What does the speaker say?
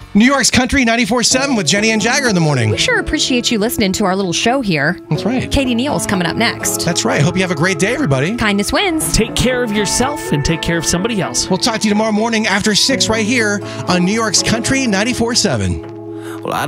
New York's Country 94.7 with Jenny and Jagger in the morning. We sure appreciate you listening to our little show here. That's right. Katie Neal's coming up next. That's right. Hope you have a great day, everybody. Kindness wins. Take care of yourself and take care of somebody else. We'll talk to you tomorrow morning after 6 right here on New York's Country 94.7. Well,